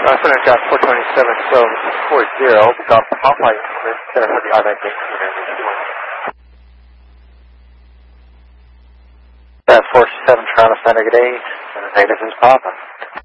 Center Job 427, 40, become Alpha Unit, Center for the I-19 unit. That 47 Toronto Center, good day. Center native is Papa.